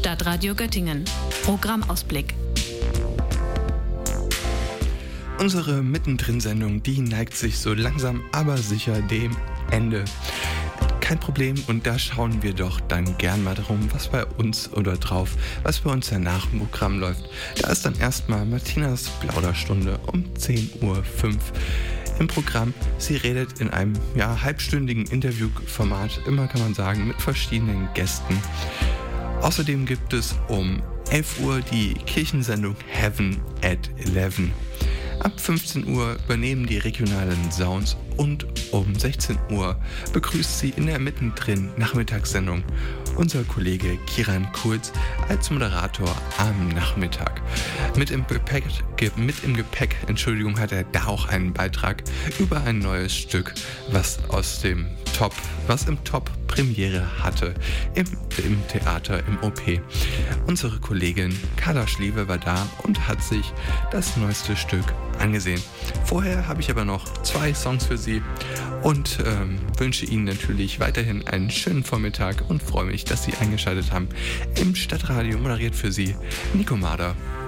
Stadtradio Göttingen. Programmausblick. Unsere Mittendrin-Sendung, die neigt sich so langsam aber sicher dem Ende. Kein Problem, und da schauen wir doch dann gern mal darum, was bei uns danach im Programm läuft. Da ist dann erstmal Martinas Plauderstunde um 10.05 Uhr im Programm. Sie redet in einem halbstündigen Interviewformat, immer kann man sagen, mit verschiedenen Gästen. Außerdem gibt es um 11 Uhr die Kirchensendung Heaven at 11. Ab 15 Uhr übernehmen die regionalen Sounds und um 16 Uhr begrüßt sie in der Mittendrin-Nachmittagssendung unser Kollege Kiran Kurz als Moderator am Nachmittag. Mit im Gepäck, hat er da auch einen Beitrag über ein neues Stück, was im Top Premiere hatte im Theater, im OP. Unsere Kollegin Carla Schliewe war da und hat sich das neueste Stück angesehen. Vorher habe ich aber noch 2 Songs für Sie und wünsche Ihnen natürlich weiterhin einen schönen Vormittag und freue mich, dass Sie eingeschaltet haben. Im Stadtradio moderiert für Sie Nico Mader.